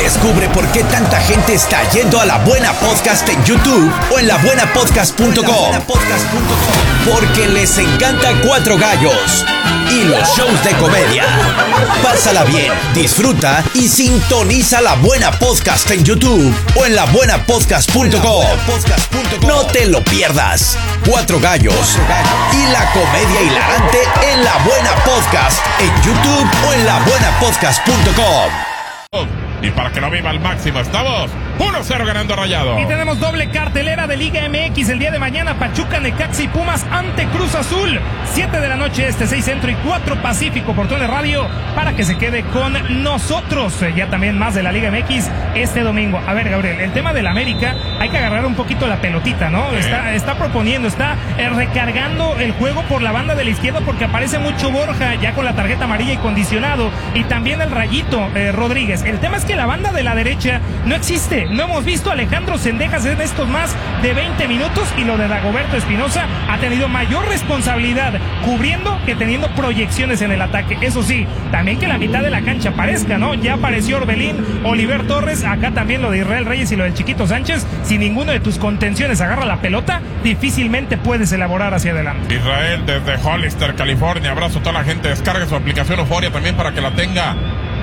Descubre por qué tanta gente está yendo a La Buena Podcast en YouTube o en labuenapodcast.com. Porque les encanta Cuatro Gallos y los shows de comedia. Pásala bien, disfruta y sintoniza La Buena Podcast en YouTube o en labuenapodcast.com. No te lo pierdas. Cuatro Gallos y la comedia hilarante en La Buena Podcast en YouTube o en labuenapodcast.com. Y para que lo viva al máximo, estamos 1-0 ganando Rayados. Y tenemos doble cartelera de Liga MX el día de mañana. Pachuca, Necaxa y Pumas ante Cruz Azul. 7 de la noche 6 Centro y 4 Pacífico por Tele Radio, para que se quede con nosotros. Ya también más de la Liga MX este domingo. A ver, Gabriel, el tema del América, hay que agarrar un poquito la pelotita, ¿no? Está proponiendo, está recargando el juego por la banda de la izquierda, porque aparece mucho Borja ya con la tarjeta amarilla y condicionado, y también el Rayito Rodríguez. El tema es que la banda de la derecha no existe. No hemos visto a Alejandro Zendejas en estos más de 20 minutos, y lo de Dagoberto Espinosa ha tenido mayor responsabilidad cubriendo que teniendo proyecciones en el ataque. Eso sí, también que la mitad de la cancha aparezca, ¿no? Ya apareció Orbelín, Oliver Torres, acá también lo de Israel Reyes y lo del Chiquito Sánchez. Si ninguno de tus contenciones agarra la pelota, difícilmente puedes elaborar hacia adelante. Israel desde Hollister, California. Abrazo a toda la gente. Descargue su aplicación Euforia también para que la tenga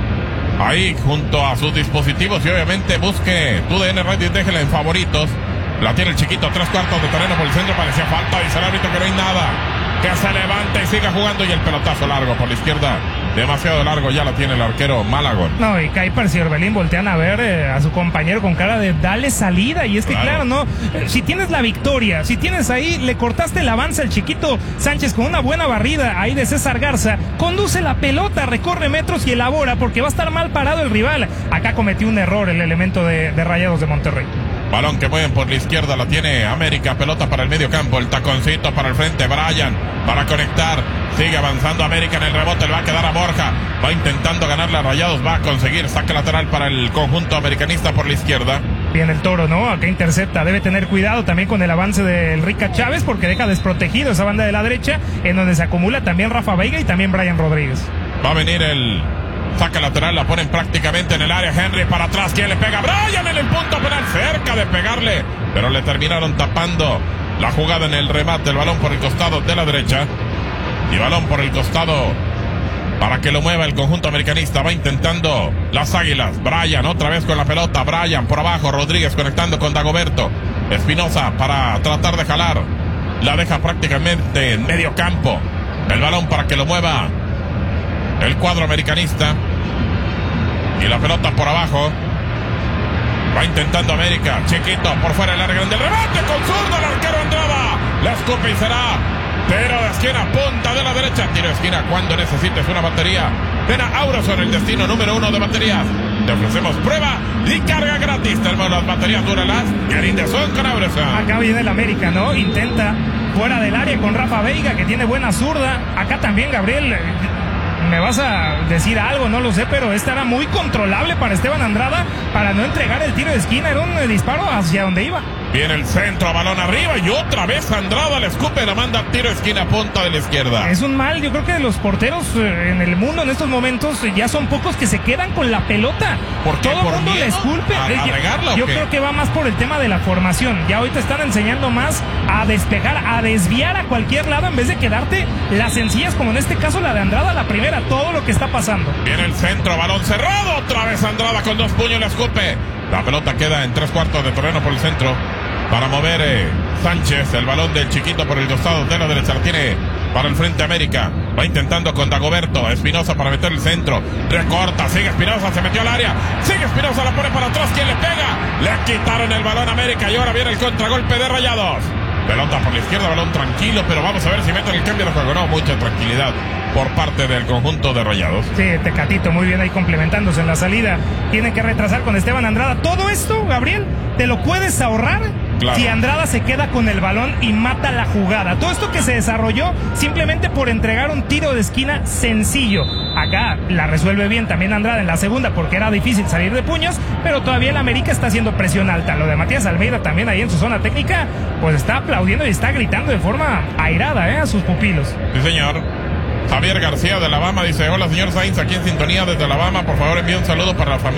ahí junto a sus dispositivos, y obviamente busque TUDN Radio y déjela en favoritos. La tiene el Chiquito, 3/4 de terreno por el centro, parecía falta, dice el árbitro que no hay nada, que se levante y siga jugando, y el pelotazo largo por la izquierda, demasiado largo, ya la tiene el arquero Malagón. No, y Kuipers y Orbelín voltean a ver a su compañero con cara de dale salida, y es que claro, no, si tienes la victoria, si tienes ahí, le cortaste el avance al Chiquito Sánchez con una buena barrida ahí de César Garza, conduce la pelota, recorre metros y elabora, porque va a estar mal parado el rival. Acá cometió un error el elemento de Rayados de Monterrey. Balón que mueven por la izquierda, la tiene América, pelota para el medio campo, el taconcito para el frente, Brian, para conectar, sigue avanzando América en el rebote, le va a quedar a Borja, va intentando ganarle a Rayados, va a conseguir saque lateral para el conjunto americanista por la izquierda. Bien el Toro, ¿no? Acá intercepta, debe tener cuidado también con el avance del Rica Chávez, porque deja desprotegido esa banda de la derecha, en donde se acumula también Rafa Veiga y también Brian Rodríguez. Va a venir el saca lateral, la ponen prácticamente en el área. Henry para atrás, ¿quién le pega? Brian en el punto penal, cerca de pegarle, pero le terminaron tapando la jugada en el remate. El balón por el costado de la derecha, y balón por el costado para que lo mueva el conjunto americanista. Va intentando las Águilas. Brian otra vez con la pelota, Brian por abajo, Rodríguez conectando con Dagoberto. Espinosa para tratar de jalar, la deja prácticamente en medio campo. El balón para que lo mueva el cuadro americanista, y la pelota por abajo. Va intentando América, Chiquito por fuera del área grande, el remate con zurdo, el arquero Andrada la escupe y será tiro de esquina, punta de la derecha. Tiro de esquina cuando necesites una batería. Ven a Auroson, el destino número 1 de baterías. Te ofrecemos prueba y carga gratis. Tenemos las baterías Duralas y el Indesón con Auroson. Acá viene el América, ¿no? Intenta fuera del área con Rafa Veiga, que tiene buena zurda. Acá también Gabriel, me vas a decir algo, no lo sé, pero esta era muy controlable para Esteban Andrada, para no entregar el tiro de esquina. Era un disparo hacia donde iba. Viene el centro, balón arriba, y otra vez Andrada le escupe, la manda tiro de esquina, punta de la izquierda. Es un mal, yo creo que de los porteros en el mundo en estos momentos ya son pocos que se quedan con la pelota. ¿Por qué? Todo el mundo le esculpe. Yo creo que va más por el tema de la formación. Ya hoy te están enseñando más a despejar, a desviar a cualquier lado, en vez de quedarte las sencillas, como en este caso la de Andrada, la primera, todo lo que está pasando. Viene el centro, balón cerrado, otra vez Andrada con 2 puños le escupe. La pelota queda en 3/4 de terreno por el centro para mover Sánchez. El balón del Chiquito por el costado de la derecha, la tiene para el frente América. Va intentando con Dagoberto, Espinosa para meter el centro, recorta, sigue Espinosa, se metió al área, sigue Espinosa, la pone para atrás, ¿quién le pega? Le quitaron el balón a América, y ahora viene el contragolpe de Rayados. Pelota por la izquierda, balón tranquilo, pero vamos a ver si meten el cambio de juego. No, mucha tranquilidad por parte del conjunto de Rayados. Sí, Tecatito muy bien ahí complementándose en la salida. Tiene que retrasar con Esteban Andrada. Todo esto, Gabriel, te lo puedes ahorrar Claro. Si Andrada se queda con el balón y mata la jugada. Todo esto que se desarrolló simplemente por entregar un tiro de esquina sencillo. Acá la resuelve bien también Andrada en la segunda porque era difícil salir de puños, pero todavía el América está haciendo presión alta. Lo de Matías Almeida también ahí en su zona técnica, pues está aplaudiendo y está gritando de forma airada a sus pupilos. Sí, señor. Javier García de Alabama dice: hola señor Sainz, aquí en sintonía desde Alabama, por favor envíe un saludo para la familia